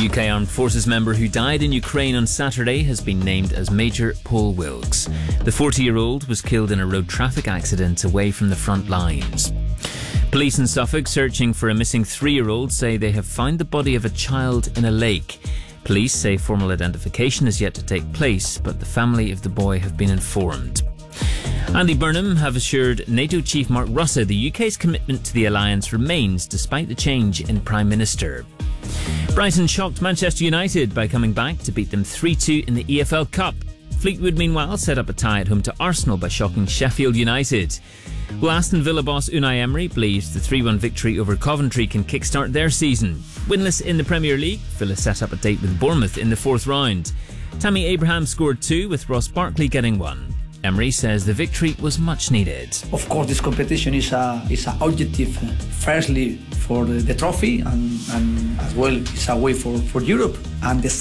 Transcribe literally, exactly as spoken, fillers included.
U K Armed Forces member who died in Ukraine on Saturday has been named as Major Paul Wilkes. The forty-year-old was killed in a road traffic accident away from the front lines. Police in Suffolk searching for a missing three-year-old say they have found the body of a child in a lake. Police say formal identification is yet to take place, but the family of the boy have been informed. Andy Burnham have assured NATO Chief Mark Rutte the U K's commitment to the alliance remains despite the change in Prime Minister. Brighton shocked Manchester United by coming back to beat them three two in the E F L Cup. Fleetwood meanwhile set up a tie at home to Arsenal by shocking Sheffield United. Well, Aston Villa boss Unai Emery believes the three one victory over Coventry can kickstart their season. Winless in the Premier League, Villa set up a date with Bournemouth in the fourth round. Tammy Abraham scored two, with Ross Barkley getting one. Emery says the victory was much needed. Of course, this competition is a is an objective, firstly for the, the trophy, and, and as well it's a way for, for Europe. And the